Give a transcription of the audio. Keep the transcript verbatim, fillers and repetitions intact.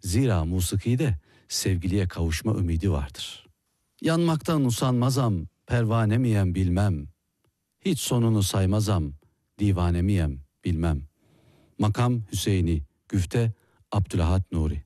Zira musikide sevgiliye kavuşma ümidi vardır. Yanmaktan usanmazam, pervane miyem bilmem. Hiç sonunu saymazam, divane miyem bilmem. Makam Hüseyini, güfte Abdülahad Nuri.